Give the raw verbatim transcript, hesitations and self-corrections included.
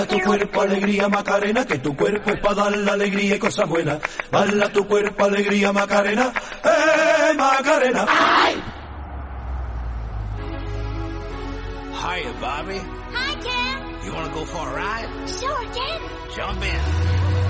Tu cuerpo alegría Macarena, que tu cuerpo es para dar la alegría y cosas buenas. Bala tu cuerpo alegría Macarena, eh Macarena. ¡Ay! Hiya, Bobby. Hi, Ken. You wanna go for a ride? Sure, Ken. Jump in.